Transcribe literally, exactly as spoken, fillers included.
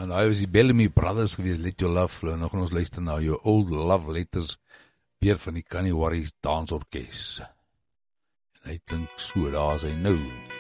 en hy was die Bellamy Brothers gewees, Let Your Love Flow, en nou gaan ons luister na Your Old Love Letters, weer van die Connie Warriors Dansorkes. En hy klink so, daar is hy nou.